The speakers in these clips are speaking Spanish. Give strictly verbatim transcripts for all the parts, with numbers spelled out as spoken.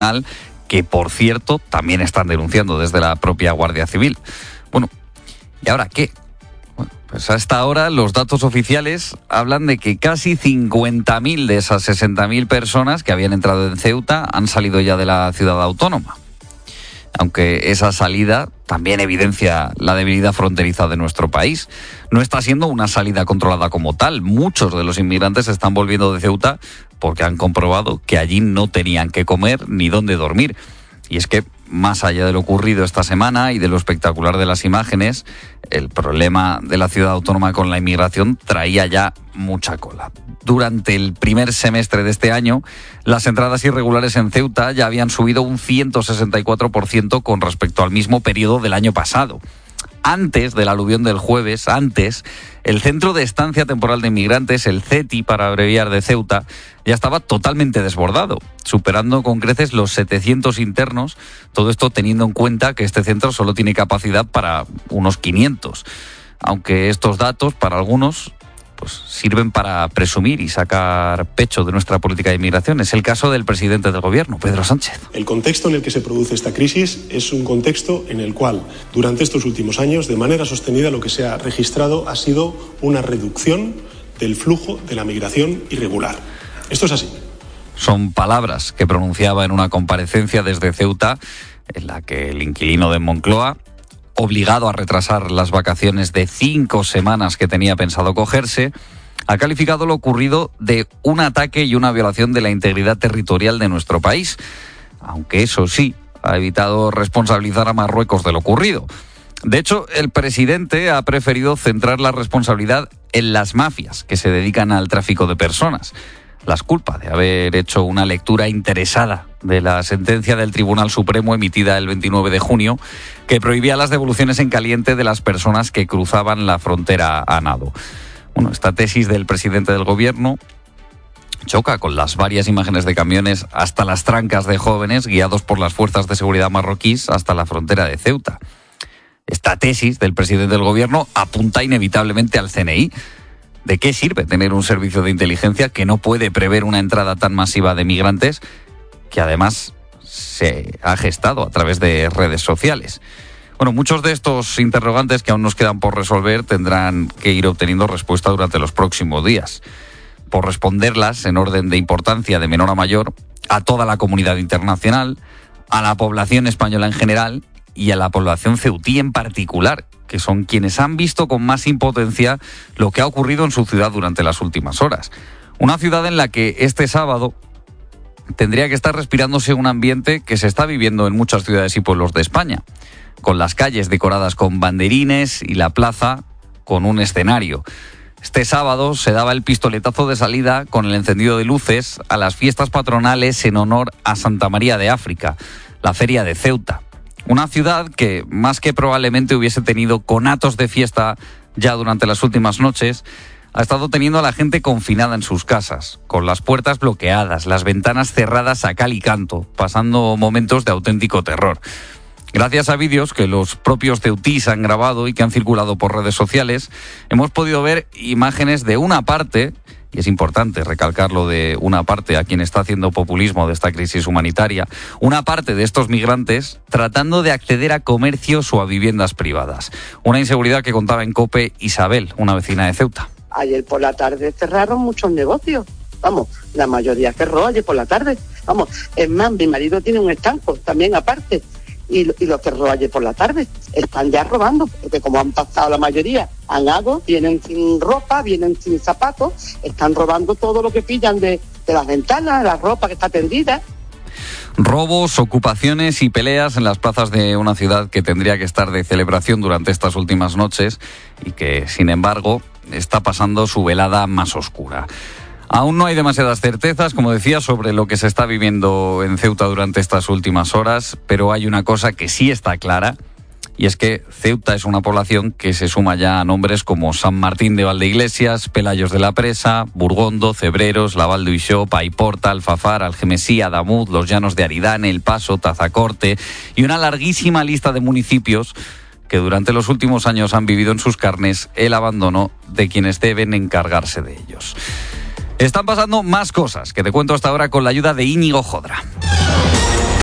que por cierto también están denunciando desde la propia Guardia Civil. Bueno, ¿y ahora qué? Bueno, pues hasta ahora los datos oficiales hablan de que casi cincuenta mil de esas sesenta mil personas que habían entrado en Ceuta han salido ya de la ciudad autónoma. Aunque esa salida también evidencia la debilidad fronteriza de nuestro país. No está siendo una salida controlada como tal. Muchos de los inmigrantes están volviendo de Ceuta porque han comprobado que allí no tenían que comer ni dónde dormir. Y es que, más allá de lo ocurrido esta semana y de lo espectacular de las imágenes, el problema de la ciudad autónoma con la inmigración traía ya mucha cola. Durante el primer semestre de este año, las entradas irregulares en Ceuta ya habían subido un ciento sesenta y cuatro por ciento con respecto al mismo periodo del año pasado. Antes del aluvión del jueves, antes, el Centro de Estancia Temporal de Inmigrantes, el C E T I para abreviar de Ceuta, ya estaba totalmente desbordado, superando con creces los setecientos internos, todo esto teniendo en cuenta que este centro solo tiene capacidad para unos quinientos. Aunque estos datos, para algunos, pues sirven para presumir y sacar pecho de nuestra política de inmigración. Es el caso del presidente del gobierno, Pedro Sánchez. El contexto en el que se produce esta crisis es un contexto en el cual, durante estos últimos años, de manera sostenida, lo que se ha registrado ha sido una reducción del flujo de la migración irregular. Esto es así. Son palabras que pronunciaba en una comparecencia desde Ceuta, en la que el inquilino de Moncloa, obligado a retrasar las vacaciones de cinco semanas que tenía pensado cogerse, ha calificado lo ocurrido de un ataque y una violación de la integridad territorial de nuestro país, aunque eso sí, ha evitado responsabilizar a Marruecos de lo ocurrido. De hecho, el presidente ha preferido centrar la responsabilidad en las mafias que se dedican al tráfico de personas. Las culpa de haber hecho una lectura interesada de la sentencia del Tribunal Supremo emitida el veintinueve de junio, que prohibía las devoluciones en caliente de las personas que cruzaban la frontera a nado. Bueno, esta tesis del presidente del gobierno choca con las varias imágenes de camiones hasta las trancas de jóvenes guiados por las fuerzas de seguridad marroquíes hasta la frontera de Ceuta. Esta tesis del presidente del gobierno apunta inevitablemente al C N I. ¿De qué sirve tener un servicio de inteligencia que no puede prever una entrada tan masiva de migrantes, que además se ha gestado a través de redes sociales? Bueno, muchos de estos interrogantes que aún nos quedan por resolver tendrán que ir obteniendo respuesta durante los próximos días. Por responderlas en orden de importancia de menor a mayor a toda la comunidad internacional, a la población española en general y a la población ceutí en particular, que son quienes han visto con más impotencia lo que ha ocurrido en su ciudad durante las últimas horas. Una ciudad en la que este sábado tendría que estar respirándose un ambiente que se está viviendo en muchas ciudades y pueblos de España, con las calles decoradas con banderines y la plaza con un escenario. Este sábado se daba el pistoletazo de salida con el encendido de luces a las fiestas patronales en honor a Santa María de África, la feria de Ceuta. Una ciudad que, más que probablemente hubiese tenido conatos de fiesta ya durante las últimas noches, ha estado teniendo a la gente confinada en sus casas, con las puertas bloqueadas, las ventanas cerradas a cal y canto, pasando momentos de auténtico terror. Gracias a vídeos que los propios ceutís han grabado y que han circulado por redes sociales, hemos podido ver imágenes de una parte, y es importante recalcarlo de una parte a quien está haciendo populismo de esta crisis humanitaria, una parte de estos migrantes tratando de acceder a comercios o a viviendas privadas. Una inseguridad que contaba en COPE Isabel, una vecina de Ceuta. Ayer por la tarde cerraron muchos negocios. Vamos, la mayoría cerró ayer por la tarde. Vamos, es más, mi marido tiene un estanco también aparte y, y lo cerró ayer por la tarde. Están ya robando, porque como han pasado la mayoría, han algo, vienen sin ropa, vienen sin zapatos, están robando todo lo que pillan de, de las ventanas, la ropa que está tendida. Robos, ocupaciones y peleas en las plazas de una ciudad que tendría que estar de celebración durante estas últimas noches y que, sin embargo, está pasando su velada más oscura. Aún no hay demasiadas certezas, como decía, sobre lo que se está viviendo en Ceuta durante estas últimas horas, pero hay una cosa que sí está clara, y es que Ceuta es una población que se suma ya a nombres como San Martín de Valdeiglesias, Pelayos de la Presa, Burgondo, Cebreros, La Val d'Uixó, Paiporta, Alfafar, Algemesí, Adamuz, Los Llanos de Aridane, El Paso, Tazacorte y una larguísima lista de municipios que durante los últimos años han vivido en sus carnes el abandono de quienes deben encargarse de ellos. Están pasando más cosas que te cuento hasta ahora con la ayuda de Íñigo Jodra.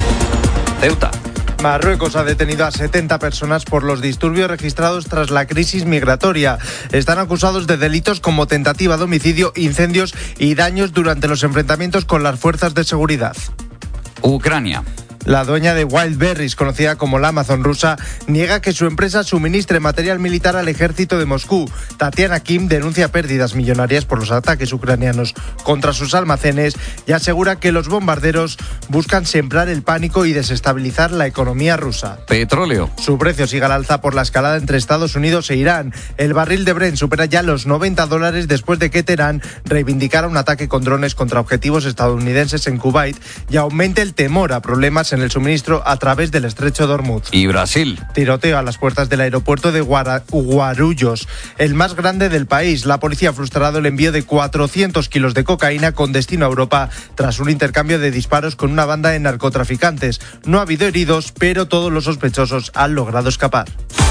Ceuta. Marruecos ha detenido a setenta personas por los disturbios registrados tras la crisis migratoria. Están acusados de delitos como tentativa de homicidio, incendios y daños durante los enfrentamientos con las fuerzas de seguridad. Ucrania. La dueña de Wildberries, conocida como la Amazon rusa, niega que su empresa suministre material militar al ejército de Moscú. Tatiana Kim denuncia pérdidas millonarias por los ataques ucranianos contra sus almacenes y asegura que los bombarderos buscan sembrar el pánico y desestabilizar la economía rusa. Petróleo. Su precio sigue al alza por la escalada entre Estados Unidos e Irán. El barril de Brent supera ya los noventa dólares después de que Teherán reivindicara un ataque con drones contra objetivos estadounidenses en Kuwait y aumente el temor a problemas en el suministro a través del estrecho de Hormuz. Y Brasil. Tiroteo a las puertas del aeropuerto de Guara- Guarulhos, el más grande del país. La policía ha frustrado el envío de cuatrocientos kilos de cocaína con destino a Europa tras un intercambio de disparos con una banda de narcotraficantes. No ha habido heridos, pero todos los sospechosos han logrado escapar.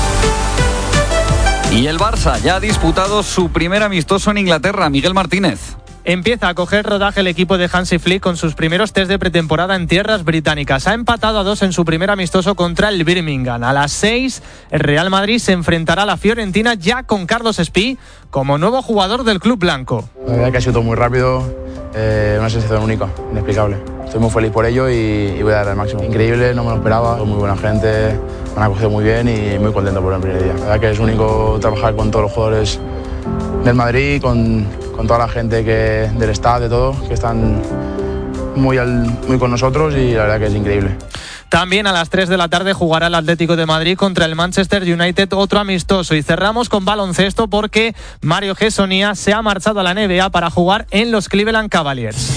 Y el Barça ya ha disputado su primer amistoso en Inglaterra. Miguel Martínez. Empieza a coger rodaje el equipo de Hansi Flick con sus primeros test de pretemporada en tierras británicas. Ha empatado a dos en su primer amistoso contra el Birmingham. A las seis, el Real Madrid se enfrentará a la Fiorentina ya con Carlos Espí como nuevo jugador del club blanco. La verdad que ha sido todo muy rápido, eh, una sensación única, inexplicable. Estoy muy feliz por ello y, y voy a dar el máximo. Increíble, no me lo esperaba, muy buena gente, me han acogido muy bien y muy contento por el primer día. La verdad que es único trabajar con todos los jugadores del Madrid, con, con toda la gente que, del staff, de todo, que están muy, al, muy con nosotros y la verdad que es increíble. También a las tres de la tarde jugará el Atlético de Madrid contra el Manchester United, otro amistoso. Y cerramos con baloncesto porque Mario Gesonía se ha marchado a la N B A para jugar en los Cleveland Cavaliers.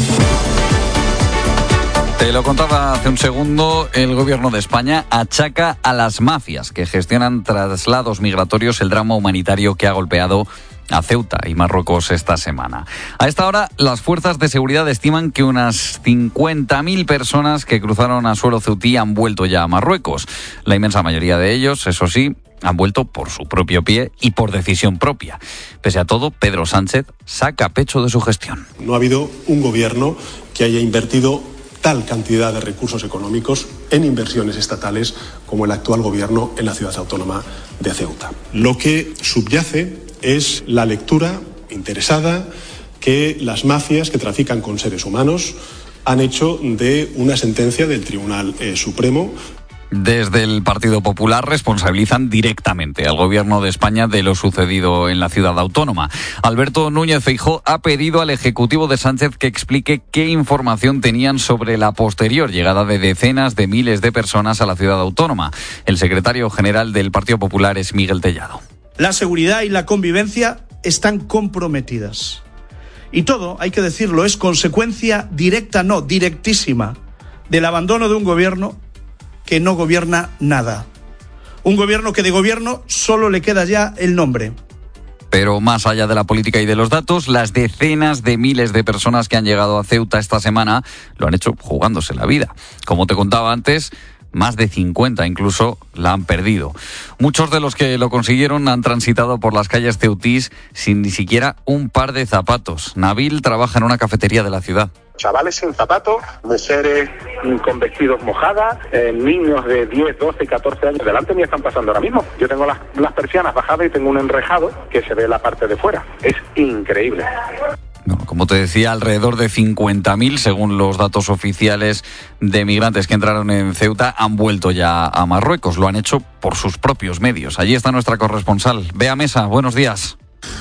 Te lo contaba hace un segundo, el gobierno de España achaca a las mafias que gestionan traslados migratorios el drama humanitario que ha golpeado a Ceuta y Marruecos esta semana. A esta hora, las fuerzas de seguridad estiman que unas cincuenta mil personas que cruzaron a suelo ceutí han vuelto ya a Marruecos. La inmensa mayoría de ellos, eso sí, han vuelto por su propio pie y por decisión propia. Pese a todo, Pedro Sánchez saca pecho de su gestión. No ha habido un gobierno que haya invertido tal cantidad de recursos económicos en inversiones estatales como el actual gobierno en la ciudad autónoma de Ceuta. Lo que subyace es la lectura interesada que las mafias que trafican con seres humanos han hecho de una sentencia del Tribunal eh, Supremo. Desde el Partido Popular responsabilizan directamente al Gobierno de España de lo sucedido en la ciudad autónoma. Alberto Núñez Feijóo ha pedido al Ejecutivo de Sánchez que explique qué información tenían sobre la posterior llegada de decenas de miles de personas a la ciudad autónoma. El secretario general del Partido Popular es Miguel Tellado. La seguridad y la convivencia están comprometidas. Y todo, hay que decirlo, es consecuencia directa, no, directísima, del abandono de un gobierno que no gobierna nada. Un gobierno que de gobierno solo le queda ya el nombre. Pero más allá de la política y de los datos, las decenas de miles de personas que han llegado a Ceuta esta semana lo han hecho jugándose la vida. Como te contaba antes, más de cincuenta incluso la han perdido. Muchos de los que lo consiguieron han transitado por las calles ceutís sin ni siquiera un par de zapatos. Nabil trabaja en una cafetería de la ciudad. Chavales sin zapatos, mujeres con vestidos mojadas, eh, niños de diez, doce, catorce años delante mío están pasando ahora mismo. Yo tengo las, las persianas bajadas y tengo un enrejado que se ve la parte de fuera. Es increíble. Bueno, como te decía, alrededor de cincuenta mil, según los datos oficiales de migrantes que entraron en Ceuta, han vuelto ya a Marruecos. Lo han hecho por sus propios medios. Allí está nuestra corresponsal, Bea Mesa. Buenos días.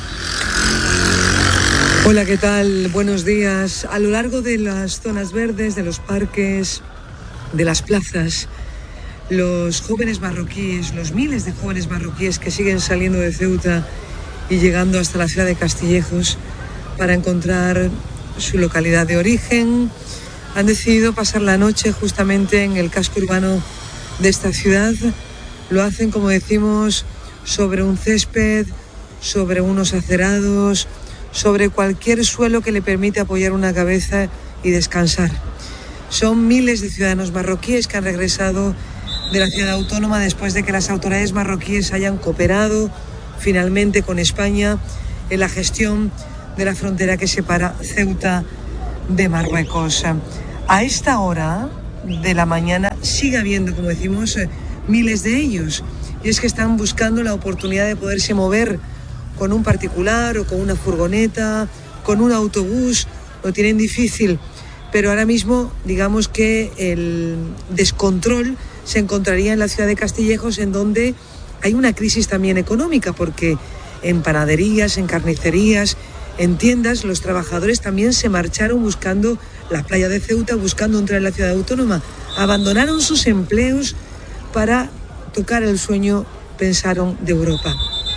Hola, ¿qué tal? Buenos días. A lo largo de las zonas verdes, de los parques, de las plazas, los jóvenes marroquíes, los miles de jóvenes marroquíes que siguen saliendo de Ceuta y llegando hasta la ciudad de Castillejos para encontrar su localidad de origen, han decidido pasar la noche justamente en el casco urbano de esta ciudad. Lo hacen, como decimos, sobre un césped, sobre unos acerados, sobre cualquier suelo que le permite apoyar una cabeza y descansar. Son miles de ciudadanos marroquíes que han regresado de la ciudad autónoma después de que las autoridades marroquíes hayan cooperado finalmente con España en la gestión de la frontera que separa Ceuta de Marruecos. A esta hora, de la mañana sigue habiendo, como decimos, eh, miles de ellos. Y es que están buscando la oportunidad de poderse mover con un particular o con una furgoneta, con un autobús. Lo tienen difícil, pero ahora mismo digamos que el descontrol se encontraría en la ciudad de Castillejos, en donde hay una crisis también económica, porque en panaderías, en carnicerías, en tiendas, los trabajadores también se marcharon buscando la playa de Ceuta, buscando entrar en la ciudad autónoma. Abandonaron sus empleos para tocar el sueño, pensaron, de Europa.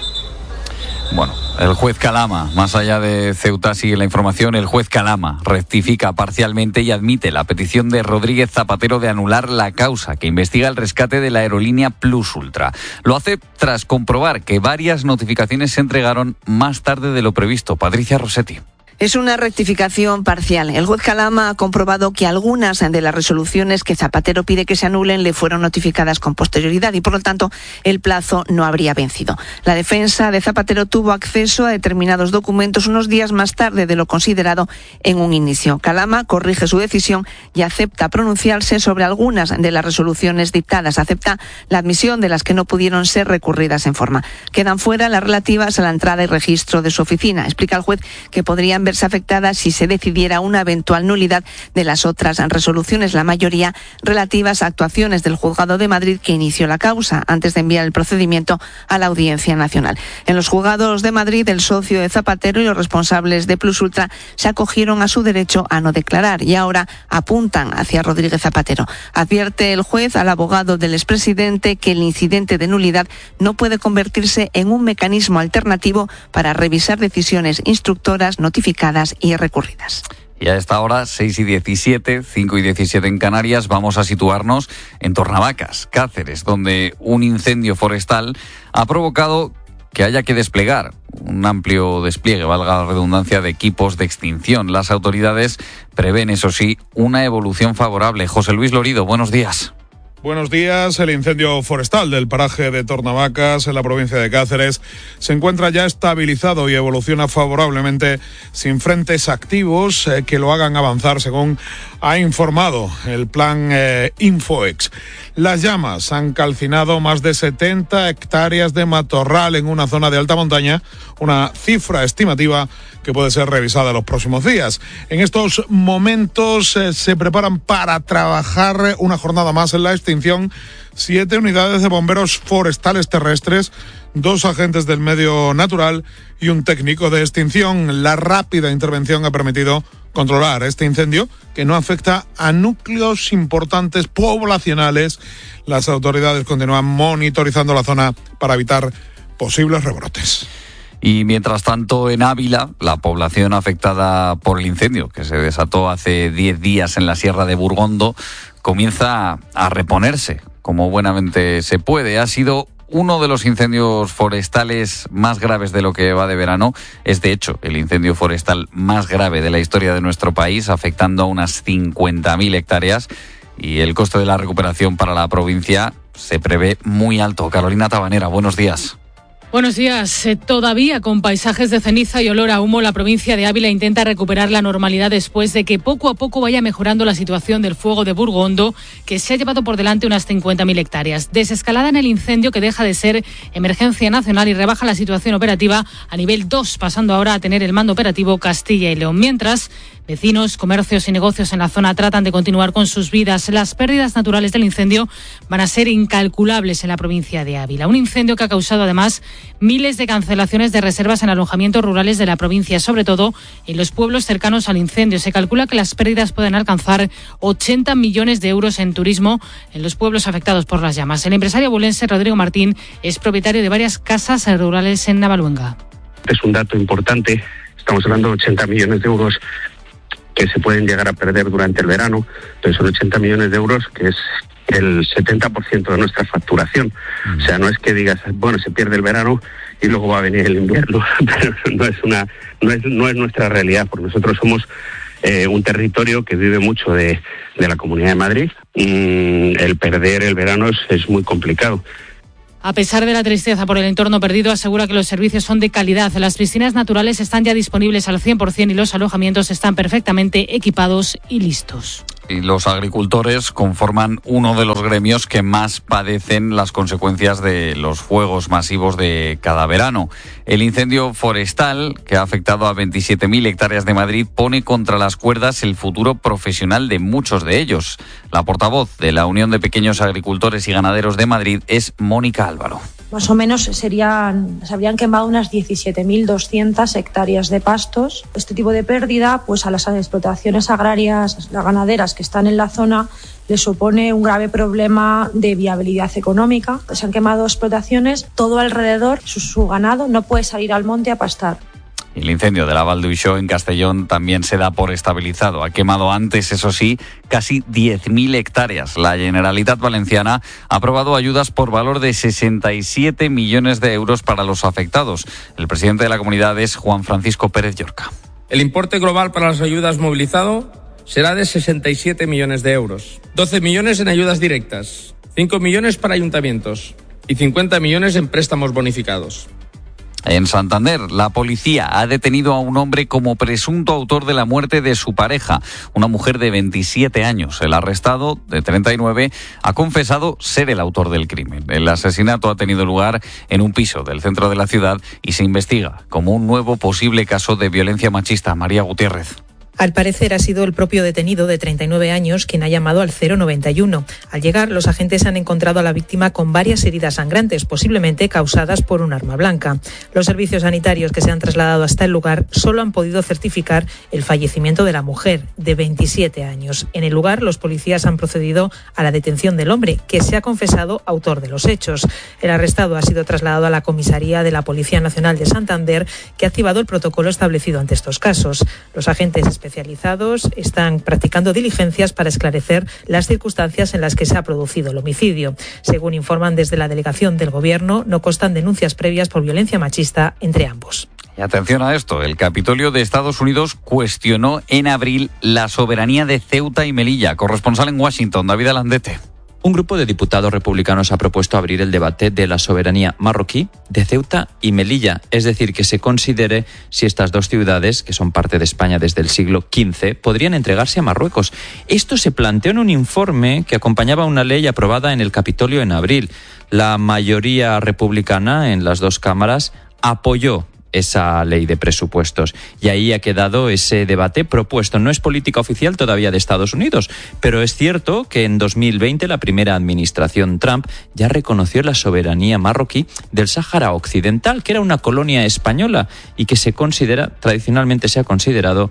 Bueno, el juez Calama, más allá de Ceuta, sigue la información. El juez Calama rectifica parcialmente y admite la petición de Rodríguez Zapatero de anular la causa que investiga el rescate de la aerolínea Plus Ultra. Lo hace tras comprobar que varias notificaciones se entregaron más tarde de lo previsto. Patricia Rossetti. Es una rectificación parcial. El juez Calama ha comprobado que algunas de las resoluciones que Zapatero pide que se anulen le fueron notificadas con posterioridad y, por lo tanto, el plazo no habría vencido. La defensa de Zapatero tuvo acceso a determinados documentos unos días más tarde de lo considerado en un inicio. Calama corrige su decisión y acepta pronunciarse sobre algunas de las resoluciones dictadas. Acepta la admisión de las que no pudieron ser recurridas en forma. Quedan fuera las relativas a la entrada y registro de su oficina. Explica el juez que podrían verse afectadas si se decidiera una eventual nulidad de las otras resoluciones, la mayoría relativas a actuaciones del Juzgado de Madrid que inició la causa antes de enviar el procedimiento a la Audiencia Nacional. En los juzgados de Madrid, el socio de Zapatero y los responsables de Plus Ultra se acogieron a su derecho a no declarar y ahora apuntan hacia Rodríguez Zapatero. Advierte el juez al abogado del expresidente que el incidente de nulidad no puede convertirse en un mecanismo alternativo para revisar decisiones instructoras notificadas y recurridas. Y a esta hora, seis y diecisiete, cinco y diecisiete en Canarias, vamos a situarnos en Tornavacas, Cáceres, donde un incendio forestal ha provocado que haya que desplegar un amplio despliegue, valga la redundancia, de equipos de extinción. Las autoridades prevén, eso sí, una evolución favorable. José Luis Lorido, buenos días. Buenos días. El incendio forestal del paraje de Tornavacas, en la provincia de Cáceres, se encuentra ya estabilizado y evoluciona favorablemente sin frentes activos eh, que lo hagan avanzar, según ha informado el plan eh, Infoex. Las llamas han calcinado más de setenta hectáreas de matorral en una zona de alta montaña, una cifra estimativa que puede ser revisada en los próximos días. En estos momentos eh, se preparan para trabajar una jornada más en la extinción siete unidades de bomberos forestales terrestres, dos agentes del medio natural y un técnico de extinción. La rápida intervención ha permitido controlar este incendio, que no afecta a núcleos importantes poblacionales. Las autoridades continúan monitorizando la zona para evitar posibles rebrotes. Y mientras tanto, en Ávila, la población afectada por el incendio que se desató hace diez días en la Sierra de Burgondo comienza a reponerse como buenamente se puede. Ha sido uno de los incendios forestales más graves de lo que va de verano. Es, de hecho, el incendio forestal más grave de la historia de nuestro país, afectando a unas cincuenta mil hectáreas. Y el coste de la recuperación para la provincia se prevé muy alto. Carolina Tabanera, buenos días. Buenos días. Eh, todavía con paisajes de ceniza y olor a humo, la provincia de Ávila intenta recuperar la normalidad después de que poco a poco vaya mejorando la situación del fuego de Burgondo, que se ha llevado por delante unas cincuenta mil hectáreas. Desescalada en el incendio, que deja de ser emergencia nacional y rebaja la situación operativa a nivel dos, pasando ahora a tener el mando operativo Castilla y León. Mientras, vecinos, comercios y negocios en la zona tratan de continuar con sus vidas. Las pérdidas naturales del incendio van a ser incalculables en la provincia de Ávila. Un incendio que ha causado además miles de cancelaciones de reservas en alojamientos rurales de la provincia, sobre todo en los pueblos cercanos al incendio. Se calcula que las pérdidas pueden alcanzar ochenta millones de euros en turismo en los pueblos afectados por las llamas. El empresario abulense Rodrigo Martín es propietario de varias casas rurales en Navaluenga. Es un dato importante. Estamos hablando de ochenta millones de euros que se pueden llegar a perder durante el verano. Entonces son ochenta millones de euros, que es el setenta por ciento de nuestra facturación. O sea, no es que digas, bueno, se pierde el verano y luego va a venir el invierno, pero no es una, no es, no es nuestra realidad, porque nosotros somos eh, un territorio que vive mucho de, de la Comunidad de Madrid. Mm, el perder el verano es, es muy complicado. A pesar de la tristeza por el entorno perdido, asegura que los servicios son de calidad. Las piscinas naturales están ya disponibles al cien por ciento y los alojamientos están perfectamente equipados y listos. y los agricultores conforman uno de los gremios que más padecen las consecuencias de los fuegos masivos de cada verano. El incendio forestal, que ha afectado a veintisiete mil hectáreas de Madrid, pone contra las cuerdas el futuro profesional de muchos de ellos. La portavoz de la Unión de Pequeños Agricultores y Ganaderos de Madrid es Mónica Álvaro. Más o menos serían, se habrían quemado unas diecisiete mil doscientas hectáreas de pastos. Este tipo de pérdida, pues a las explotaciones agrarias, las ganaderas que están en la zona, les supone un grave problema de viabilidad económica. Se han quemado explotaciones, todo alrededor, su, su ganado no puede salir al monte a pastar. El incendio de la Val d'Uixó en Castellón también se da por estabilizado. Ha quemado antes, eso sí, casi diez mil hectáreas. La Generalitat Valenciana ha aprobado ayudas por valor de sesenta y siete millones de euros para los afectados. El presidente de la comunidad es Juan Francisco Pérez Llorca. El importe global para las ayudas movilizado será de sesenta y siete millones de euros. doce millones en ayudas directas, cinco millones para ayuntamientos y cincuenta millones en préstamos bonificados. En Santander, la policía ha detenido a un hombre como presunto autor de la muerte de su pareja, una mujer de veintisiete años. El arrestado, de treinta y nueve, ha confesado ser el autor del crimen. El asesinato ha tenido lugar en un piso del centro de la ciudad y se investiga como un nuevo posible caso de violencia machista. María Gutiérrez. Al parecer ha sido el propio detenido de treinta y nueve años quien ha llamado al cero noventa y uno. Al llegar, los agentes han encontrado a la víctima con varias heridas sangrantes, posiblemente causadas por un arma blanca. Los servicios sanitarios que se han trasladado hasta el lugar solo han podido certificar el fallecimiento de la mujer, de veintisiete años. En el lugar, los policías han procedido a la detención del hombre, que se ha confesado autor de los hechos. El arrestado ha sido trasladado a la comisaría de la Policía Nacional de Santander, que ha activado el protocolo establecido ante estos casos. Los agentes especializados están practicando diligencias para esclarecer las circunstancias en las que se ha producido el homicidio. Según informan desde la delegación del Gobierno, no constan denuncias previas por violencia machista entre ambos. Y atención a esto, el Capitolio de Estados Unidos cuestionó en abril la soberanía de Ceuta y Melilla. Corresponsal en Washington, David Alandete. Un grupo de diputados republicanos ha propuesto abrir el debate de la soberanía marroquí de Ceuta y Melilla, es decir, que se considere si estas dos ciudades, que son parte de España desde el siglo quince, podrían entregarse a Marruecos. Esto se planteó en un informe que acompañaba una ley aprobada en el Capitolio en abril. La mayoría republicana en las dos cámaras apoyó esa ley de presupuestos. Y ahí ha quedado ese debate propuesto. No es política oficial todavía de Estados Unidos, pero es cierto que en dos mil veinte la primera administración Trump ya reconoció la soberanía marroquí del Sáhara Occidental, que era una colonia española y que se considera, tradicionalmente se ha considerado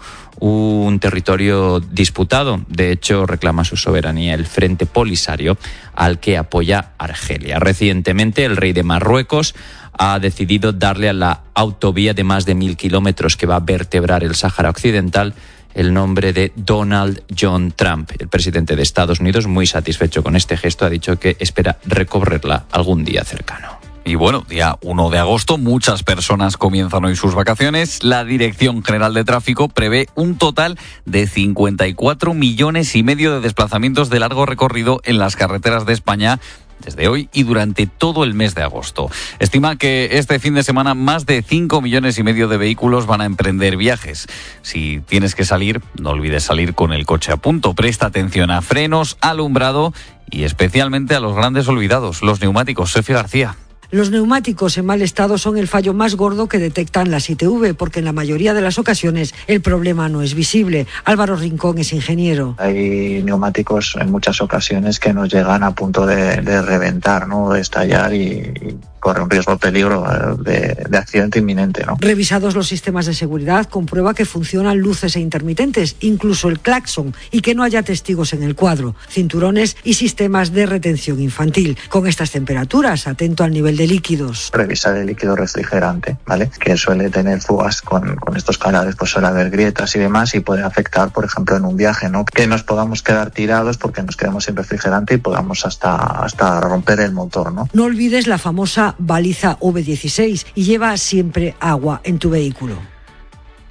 un territorio disputado. De hecho, reclama su soberanía el Frente Polisario, al que apoya Argelia. Recientemente, el rey de Marruecos ha decidido darle a la autovía de más de mil kilómetros que va a vertebrar el Sáhara Occidental el nombre de Donald John Trump. El presidente de Estados Unidos, muy satisfecho con este gesto, ha dicho que espera recorrerla algún día cercano. Y bueno, día uno de agosto, muchas personas comienzan hoy sus vacaciones. La Dirección General de Tráfico prevé un total de cincuenta y cuatro millones y medio de desplazamientos de largo recorrido en las carreteras de España desde hoy y durante todo el mes de agosto. Estima que este fin de semana más de cinco millones y medio de vehículos van a emprender viajes. Si tienes que salir, no olvides salir con el coche a punto. Presta atención a frenos, alumbrado y especialmente a los grandes olvidados, los neumáticos. Sofía García. Los neumáticos en mal estado son el fallo más gordo que detectan las I T V, porque en la mayoría de las ocasiones el problema no es visible. Álvaro Rincón es ingeniero. Hay neumáticos en muchas ocasiones que nos llegan a punto de, de reventar, ¿no? De estallar y, y corre un riesgo, peligro de, de accidente inminente, ¿no? Revisados los sistemas de seguridad, comprueba que funcionan luces e intermitentes, incluso el claxon, y que no haya testigos en el cuadro, cinturones y sistemas de retención infantil. Con estas temperaturas, atento al nivel de líquidos. Revisar el líquido refrigerante, ¿vale? Que suele tener fugas con, con estos canales, pues suele haber grietas y demás y puede afectar, por ejemplo, en un viaje, ¿no? Que nos podamos quedar tirados porque nos quedamos sin refrigerante y podamos hasta, hasta romper el motor, ¿no? No olvides la famosa baliza V dieciséis y lleva siempre agua en tu vehículo.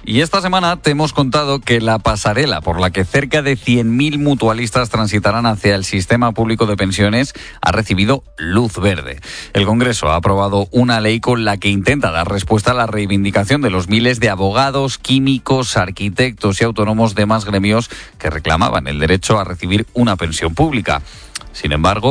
Y esta semana te hemos contado que la pasarela por la que cerca de cien mil mutualistas transitarán hacia el sistema público de pensiones ha recibido luz verde. El Congreso ha aprobado una ley con la que intenta dar respuesta a la reivindicación de los miles de abogados, químicos, arquitectos y autónomos de más gremios que reclamaban el derecho a recibir una pensión pública. Sin embargo,